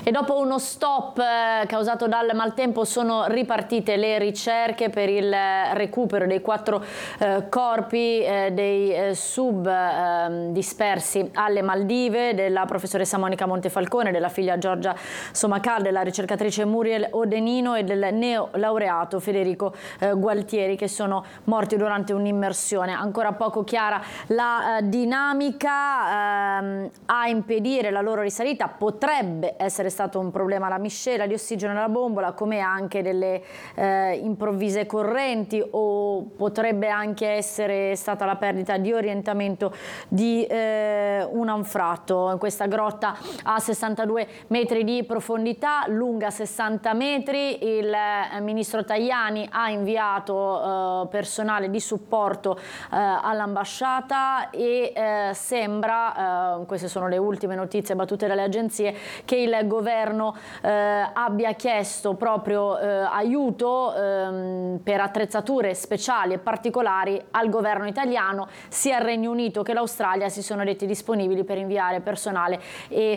E dopo uno stop causato dal maltempo sono ripartite le ricerche per il recupero dei 4 corpi dei sub dispersi alle Maldive, della professoressa Monica Montefalcone, della figlia Giorgia Somacal, della ricercatrice Muriel Odenino e del neolaureato Federico Gualtieri, che sono morti durante un'immersione. Ancora poco chiara la dinamica a impedire la loro risalita. Potrebbe essere stato un problema la miscela di ossigeno nella bombola, come anche delle improvvise correnti, o potrebbe anche essere stata la perdita di orientamento di un anfratto. In questa grotta a 62 metri di profondità, lunga 60 metri, il ministro Tajani ha inviato personale di supporto all'ambasciata e sembra, queste sono le ultime notizie battute dalle agenzie, che il governo abbia chiesto proprio aiuto per attrezzature speciali e particolari al governo italiano. Sia il Regno Unito che l'Australia si sono detti disponibili per inviare personale e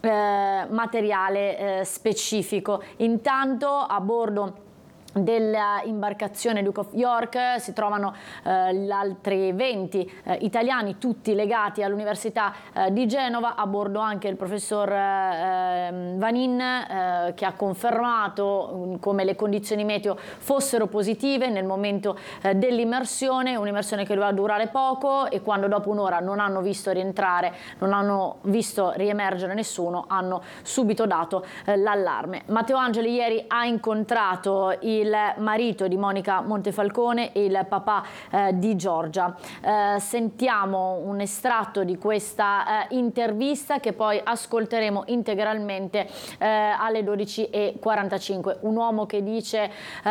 materiale specifico. Intanto a bordo dell'imbarcazione Duke of York si trovano gli altri 20 italiani, tutti legati all'Università di Genova, a bordo anche il professor Vanin, che ha confermato come le condizioni meteo fossero positive nel momento dell'immersione, un'immersione che doveva durare poco, e quando dopo un'ora non hanno visto rientrare, non hanno visto riemergere nessuno, hanno subito dato l'allarme. Matteo Angeli ieri ha incontrato il marito di Monica Montefalcone e il papà di Giorgia. Sentiamo un estratto di questa intervista, che poi ascolteremo integralmente alle 12:45. Un uomo che dice: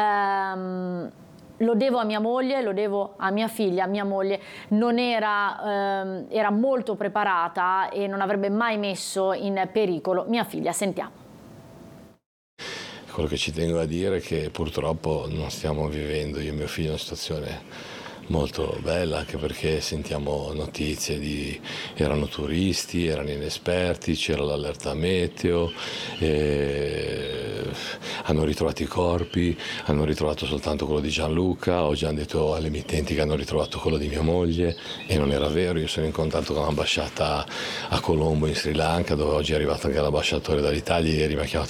lo devo a mia moglie, lo devo a mia figlia. Mia moglie non era molto preparata e non avrebbe mai messo in pericolo mia figlia. Sentiamo. Quello che ci tengo a dire è che purtroppo non stiamo vivendo, io e mio figlio, una situazione molto bella, anche perché sentiamo notizie di erano turisti, erano inesperti, c'era l'allerta meteo, hanno ritrovato i corpi, hanno ritrovato soltanto quello di Gianluca. Ho già detto alle emittenti che hanno ritrovato quello di mia moglie, e non era vero. Io sono in contatto con l'ambasciata a Colombo in Sri Lanka, dove oggi è arrivato anche l'ambasciatore dall'Italia. Ieri mi ha chiamato